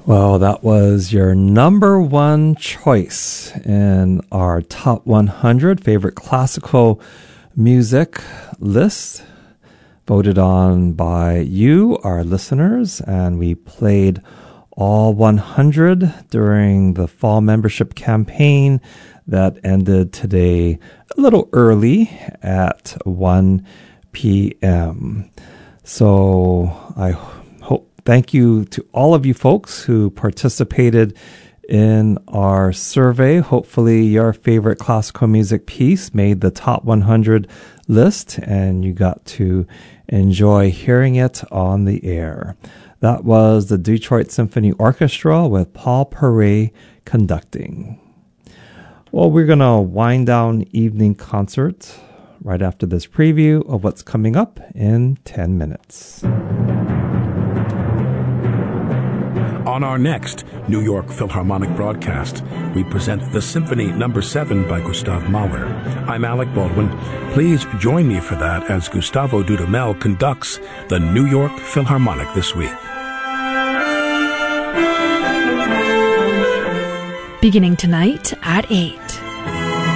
Well, that was your number one choice in our top 100 favorite classical music list, voted on by you, our listeners, and we played all 100 during the fall membership campaign that ended today a little early at 1 p.m. So thank you to all of you folks who participated in our survey. Hopefully your favorite classical music piece made the top 100 list and you got to enjoy hearing it on the air. That was the Detroit Symphony Orchestra with Paul Paray conducting. Well, we're going to wind down evening concert right after this preview of what's coming up in 10 minutes. On our next New York Philharmonic broadcast, we present the Symphony No. 7 by Gustav Mahler. I'm Alec Baldwin. Please join me for that as Gustavo Dudamel conducts the New York Philharmonic this week. Beginning tonight at 8.